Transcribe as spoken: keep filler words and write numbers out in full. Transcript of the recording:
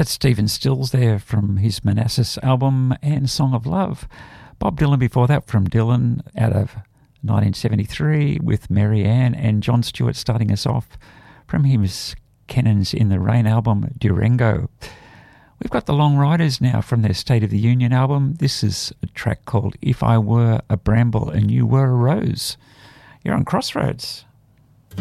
That's Stephen Stills there from his Manassas album and Song of Love. Bob Dylan before that from Dylan out of nineteen seventy-three with Mary Ann, and John Stewart starting us off from his Cannons in the Rain album, Durango. We've got the Long Riders now from their State of the Union album. This is a track called If I Were a Bramble and You Were a Rose. You're on Crossroads.